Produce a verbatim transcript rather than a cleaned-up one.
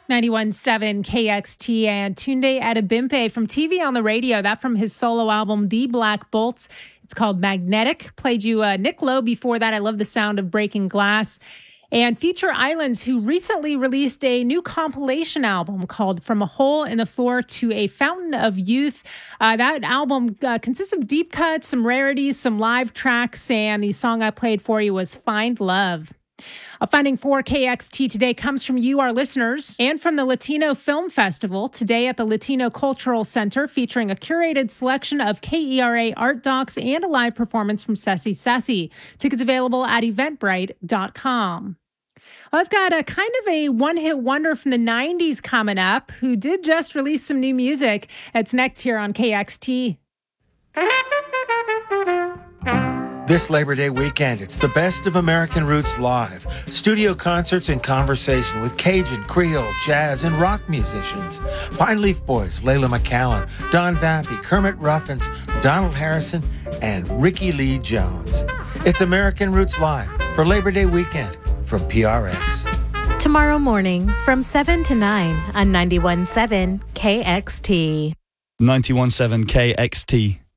ninety-one point seven K X T and Tunde Adebimpe from T V on the Radio. That from his solo album, The Black Bolts. It's called Magnetic. Played you uh, Nick Lowe before that. I love the sound of Breaking Glass. And Future Islands, who recently released a new compilation album called From a Hole in the Floor to a Fountain of Youth. Uh, that album uh, consists of deep cuts, some rarities, some live tracks, and the song I played for you was Find Love. A funding for K X T today comes from you, our listeners, and from the Latino Film Festival today at the Latino Cultural Center, featuring a curated selection of K E R A art docs and a live performance from Ceci Ceci. Tickets available at eventbrite dot com. I've got a kind of a one-hit wonder from the nineties coming up, who did just release some new music. It's next here on K X T. This Labor Day weekend, it's the best of American Roots live. Studio concerts and conversation with Cajun, Creole, jazz, and rock musicians. Pine Leaf Boys, Layla McCallum, Don Vappy, Kermit Ruffins, Donald Harrison, and Ricky Lee Jones. It's American Roots Live for Labor Day weekend from P R X. Tomorrow morning from seven to nine on ninety-one point seven K X T. ninety-one point seven K X T.